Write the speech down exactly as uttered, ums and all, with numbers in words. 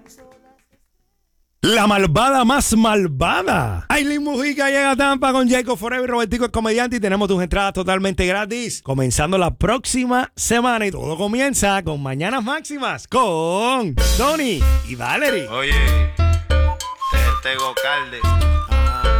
La malvada más malvada. Aileen Mujica llega a Tampa con Jacob Forever, Robertico el comediante, y tenemos tus entradas totalmente gratis. Comenzando la próxima semana y todo comienza con Mañanas Máximas con Tony y Valerie. Oye, este es Tego Calde.